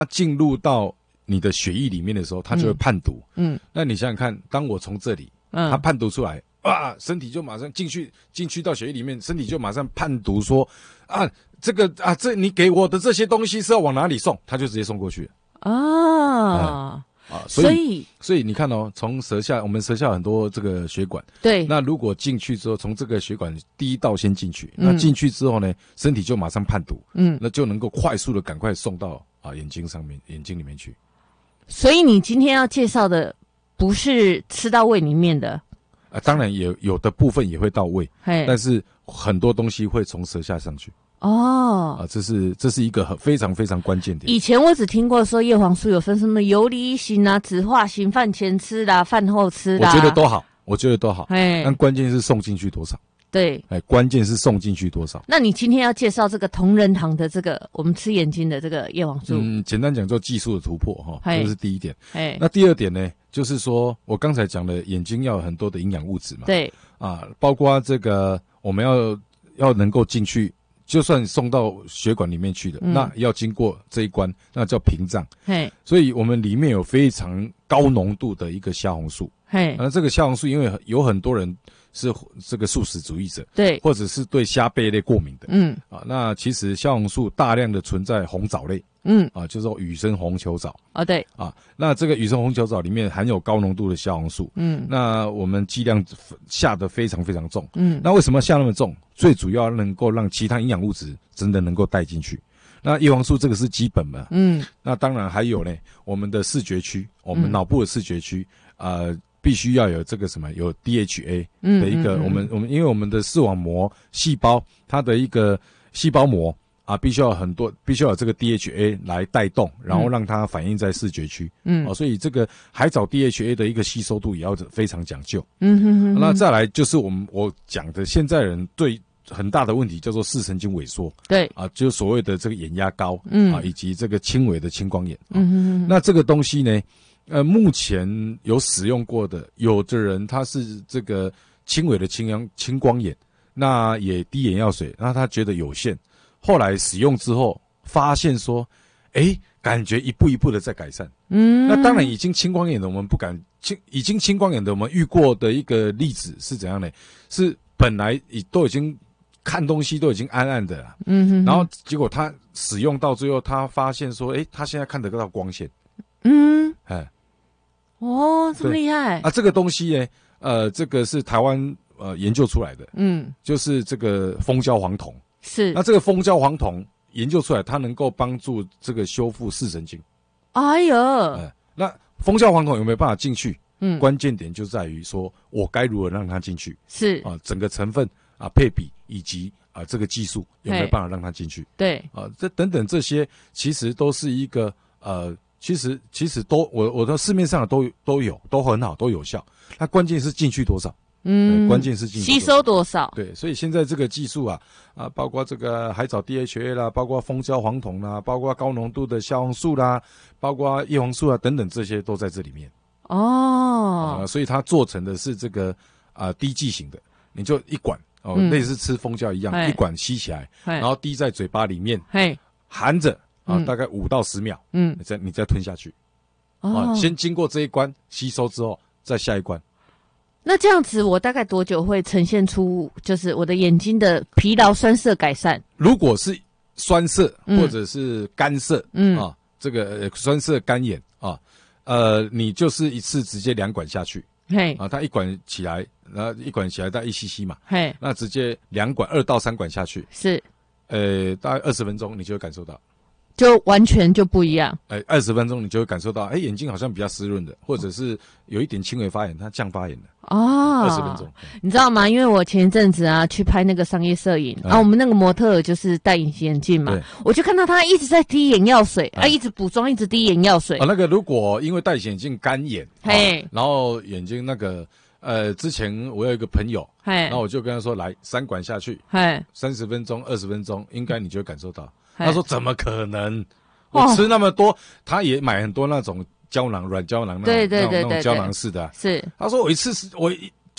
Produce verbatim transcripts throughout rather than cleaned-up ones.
它进入到你的血液里面的时候，它就会判毒。 嗯， 那你想想看，当我从这里，嗯，它判毒出来，啊，身体就马上进去，进去到血液里面，身体就马上判读说，啊，这个啊，这你给我的这些东西是要往哪里送，他就直接送过去了。啊、嗯、啊，所以所以, 所以你看哦，从舌下，我们舌下很多这个血管， 对， 那如果进去之后，从这个血管第一道先进去，嗯、那进去之后呢，身体就马上判读，嗯，那就能够快速的赶快送到啊眼睛上面，眼睛里面去。 所以你今天要介绍的不是吃到胃里面的。 啊，当然也有的部分也会到胃，但是很多东西会从舌下上去。哦，啊，这是这是一个很非常非常关键点。 以前我只听过说叶黄素有分什么游离型啊、酯化型，饭前吃啦、饭后吃啦。 我觉得都好，我觉得都好。哎，但关键是送进去多少。 对， 哎，关键是送进去多少。 那你今天要介绍这个同仁堂的这个我们吃眼睛的这个叶黄素， 嗯，简单讲做技术的突破哈，这是第一点。哎，那第二点呢，就是说我刚才讲的眼睛要有很多的营养物质嘛， 对， 啊，包括这个我们要要能够进去，就算送到血管里面去的，嗯、那要经过这一关，那叫屏障。嘿，所以我们里面有非常高浓度的一个虾红素。嘿，那这个虾红素，因为有很多人是这个素食主义者， 对， 或者是对虾贝类过敏的，嗯，啊，那其实虾红素大量的存在红藻类，嗯，啊，就是说羽生红球藻， 啊，对， 啊，那这个羽生红球藻里面含有高浓度的虾红素，嗯，那我们剂量下得非常非常重，嗯，那为什么下那么重？最主要能够让其他营养物质真的能够带进去。那叶黄素这个是基本嘛，嗯，那当然还有呢，我们的视觉区，我们脑部的视觉区，呃。必须要有这个什么，有 D H A 的一个，嗯嗯嗯、我们我们因为我们的视网膜细胞它的一个细胞膜啊，必须要有很多，必须要有这个 D H A 来带动，然后让它反映在视觉区。嗯，哦，所以这个海藻 D H A 的一个吸收度也要非常讲究。嗯哼哼。那再来就是我们我讲的现在人对很大的问题叫做视神经萎缩。 对。 啊，就是所谓的这个眼压高，嗯，啊，以及这个轻微的青光眼。嗯哼哼。那这个东西呢？呃，目前有使用过的，有的人他是这个轻微的青光青光眼，那也滴眼药水，那他觉得有限，后来使用之后发现说，哎，感觉一步一步的在改善。嗯，那当然已经青光眼的我们不敢青，已经青光眼的我们遇过的一个例子是怎样呢？是本来都已经看东西都已经暗暗的了，嗯哼哼，然后结果他使用到最后，他发现说，哎，他现在看得到光线。嗯，哎。 哦，这么厉害啊！这个东西呢，呃，这个是台湾呃研究出来的，嗯，就是这个蜂胶黄酮。 是， 那这个蜂胶黄酮研究出来，它能够帮助这个修复视神经。 哎呦，呃、 那蜂胶黄酮有没有办法进去？嗯，关键点就在于说我该如何让它进去。 是啊，整个成分啊、配比以及啊这个技术有没有办法让它进去？ 对啊，这等等这些其实都是一个呃。其实其实都我我的市面上的都都有都很好都有效，那关键是进去多少，嗯，关键是进去吸收多少， 对，所以现在这个技术啊啊，包括这个海藻 D H A 啦，包括蜂胶黄酮啦，包括高浓度的虾红素啦，包括叶黄素啊等等这些都在这里面哦、啊，所以它做成的是这个啊滴剂型的，你就一管哦，嗯、类似吃蜂胶一样，一管吸起来，然后滴在嘴巴里面，含着。啊，大概五到十秒，嗯，你再你再吞下去，哦、啊，先经过这一关吸收之后，再下一关。 那这样子，我大概多久会呈现出就是我的眼睛的疲劳酸涩改善？ 如果是酸涩或者是干涩，嗯啊，这个酸涩干眼啊，呃，你就是一次直接两管下去，嘿，啊，它一管起来，然后一管起来大概一 cc 嘛，嘿，那直接两管二到三管下去， 是， 呃，大概二十分钟你就会感受到。 就完全就不一样。 哎，二十分钟你就会感受到，哎，眼睛好像比较湿润的，或者是有一点轻微发炎，它降发炎的。哦，二十分钟， 你知道吗？因为我前一阵子啊去拍那个商业摄影，然、哎、后、啊、我们那个模特就是戴隐形眼镜嘛，我就看到他一直在滴眼药水，哎、啊，一直补妆，一直滴眼药水。 啊，那个如果因为戴隐形眼镜干眼，嘿、啊，然后眼睛那个。呃，之前我有一个朋友，然后我就跟他说，来三管下去，三十分钟、二十分钟，应该你就会感受到。他说怎么可能？我吃那么多，他也买很多那种胶囊、软胶囊，那种对对对对那种胶囊式的、啊。 是， 他说我一次是，我就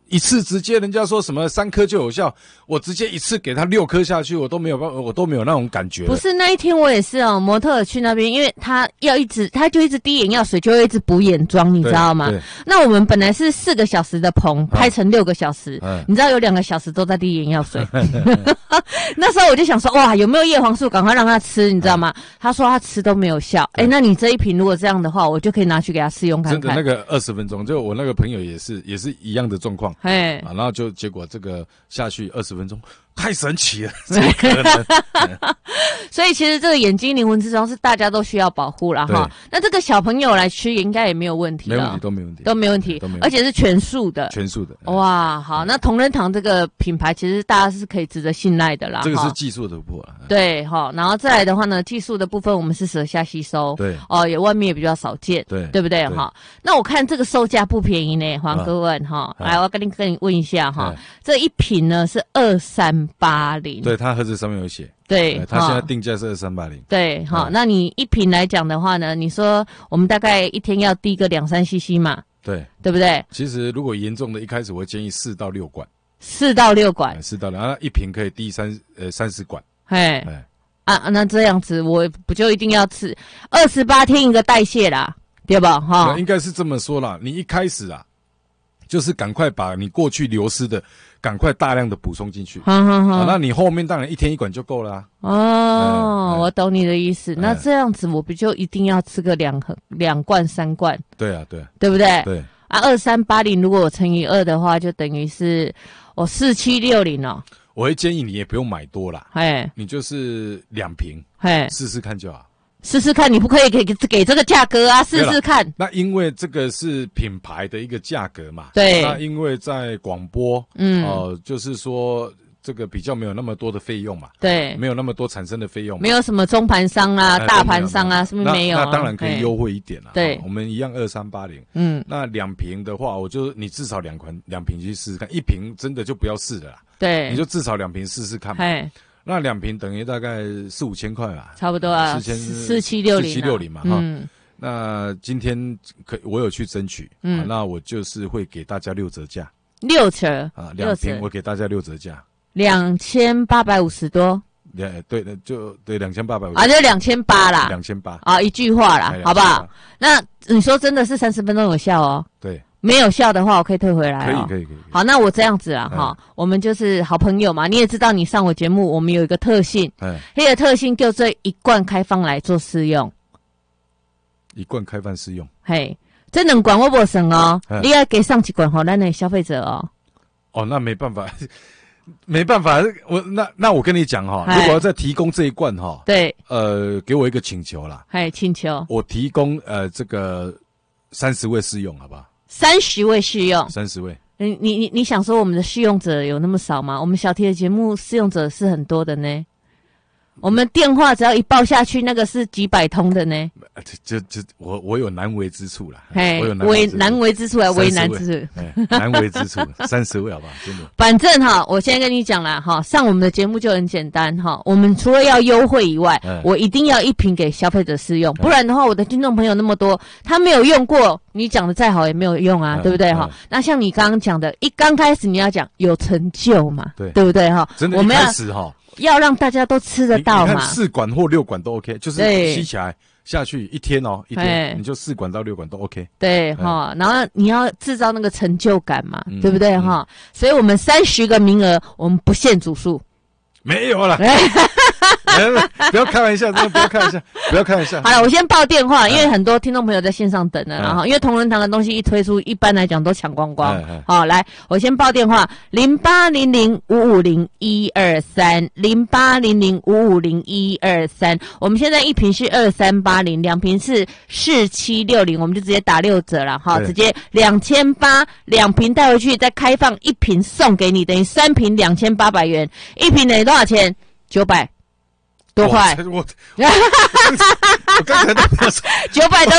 一次直接人家说什么三颗就有效，我直接一次给他六颗下去，我都没有办法，我都没有那种感觉。 不是那一天我也是哦，模特儿去那边，因为他要一直，他就一直滴眼药水，就会一直补眼妆，你知道吗？那我们本来是四个小时的棚，拍成六个小时，嗯、你知道有两个小时都在滴眼药水。那时候我就想说，哇，有没有叶黄素？赶快让他吃，你知道吗？嗯、他说他吃都没有效。哎、欸，那你这一瓶如果这样的话，我就可以拿去给他试用看看。 真的，那个二十分钟，就我那个朋友也是，也是一样的状况。哎、啊，然后就结果这个下去二十分钟。太神奇了，怎么可能？ 所以其实这个眼睛灵魂之窗是大家都需要保护啦哈。那这个小朋友来吃应该也没有问题， 没问题，都没问题， 都没问题，而且是全素的， 全素的。 哇，好，那同仁堂这个品牌其实大家是可以值得信赖的啦。 这个是技术的突破了。 对哈，然后再来的话呢，技术的部分我们是舌下吸收， 对哦，也外面也比较少见， 对， 对不对哈？那我看这个售价不便宜呢，黄哥问哈，来，我要跟你跟你问一下哈，这一瓶呢是二三八零， 对，它盒子上面有写， 对， 它现在定价是二三八零， 对，好，那你一瓶来讲的话呢，你说我们大概一天要滴个两三 C C 嘛， 对， 对不对？ 其实如果严重的，一开始我会建议四到六管， 四到六管， 四到六，然后一瓶可以滴三呃三十管， 嘿，啊，那这样子我不就一定要吃二十八天一个代谢啦，对吧？哈， 应该是这么说啦，你一开始啊，就是赶快把你过去流失的。赶快大量的补充进去， 好好好， 那你后面当然一天一管就够了啊。 哦，嗯、我懂你的意思。嗯、那这样子我不就一定要吃个两盒、两罐、三罐？ 对啊，对啊， 对不对？ 对啊，二三八零如果我乘以二的话，就等于是我四七六零哦。 我会建议你也不用买多啦， 哎， 你就是两瓶， 哎， 试试看就好。 试试看，你不可以给给这个价格啊！试试看。 那因为这个是品牌的一个价格嘛， 对。 那因为在广播，嗯，哦、呃，就是说这个比较没有那么多的费用嘛， 对， 没有那么多产生的费用， 没有什么中盘商啊、呃、大盘商啊，是不是没有、啊那？那当然可以优惠一点啦。 对， 我们一样二三八零， 嗯， 那两瓶的话，我就你至少两款两瓶去试试看，一瓶真的就不要试了啦， 对， 你就至少两瓶试试看嘛。那两瓶等于大概四五千块吧， 差不多啊， 四千四七六零， 四七六零嘛哈。嗯，那今天可我有去争取，嗯，啊、那我就是会给大家六折价， 六折啊，两瓶我给大家六折价， 两千八百五十多， 两对的就对两千八百五啊，就两千八啦， 两千八啊，一句话啦，好不好？那你说真的是三十分钟有效哦？ 对。 没有效的话，我可以退回来、 哦。可以，可以，可以。 好，那我这样子啊，哈、嗯，我们就是好朋友嘛。你也知道，你上我节目，我们有一个特性，嗯，那个特性就这一罐开放来做试用， 一罐开放试用。 嘿，这两罐我不省哦，嗯、你要给上几罐给咱的消费者哦。 哦，那没办法，没办法，我那那我跟你讲哈、哦，如果要再提供这一罐哈、哦， 对， 呃，给我一个请求啦， 嘿，请求， 我提供呃这个三十位试用，好不好？ 三十位试用， 三十位。 你你你你想说我们的试用者有那么少吗？我们小 T 的节目试用者是很多的呢。我们电话只要一报下去，那个是几百通的呢。 这这我我有难为之处啦， 嘿， 我有为难为之处，还为难之处， 难为之处，三十位好不好？真的。 反正哈，我现在跟你讲啦哈，上我们的节目就很简单哈。我们除了要优惠以外，嗯、我一定要一瓶给消费者试用，不然的话，我的听众朋友那么多，他没有用过，你讲的再好也没有用啊，嗯、对不对哈？嗯、那像你刚刚讲的，一刚开始你要讲有成就嘛， 对对不对哈？ 真的，一开始哈。 要让大家都吃得到嘛？ 你看四管或六管都 OK， 就是吸起来下去一天哦，一天你就四管到六管都 OK。 对哈，然后你要制造那个成就感嘛，嗯、对不对哈？嗯、所以我们三十个名额，我们不限组数。 没有了。不要开玩笑，真的不要开玩笑，不要开玩笑。 好了，我先报电话，因为很多听众朋友在线上等了，然后因为同仁堂的东西一推出，一般来讲都抢光光。好，来，我先报电话：零八零零五五零一二三，零八零零五五零一二三。我们现在一瓶是二三八零，两瓶是四七六零，我们就直接打六折了哈，直接两千八，两瓶带回去，再开放一瓶送给你，等于三瓶两千八百元，一瓶等于多少钱？九百。多块， 我我刚才都说九百多块，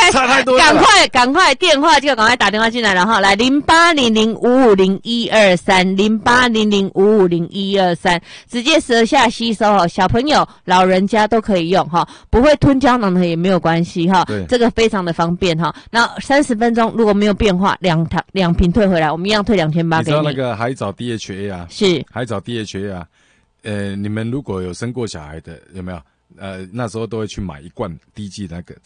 差太多了。 赶快赶快电话就赶快打电话进来，然后来零八零零五五零一二三零八零零五五零一二三，直接舌下吸收哦，小朋友、老人家都可以用哈，不会吞胶囊的也没有关系哈，这个非常的方便哈。那三十分钟如果没有变化，两糖两瓶退回来，我们一样退两千八给你。 你知道那个海藻 D H A 啊？ 是海藻 D H A 啊，呃，你们如果有生过小孩的，有没有？呃，那时候都会去买一罐滴剂那个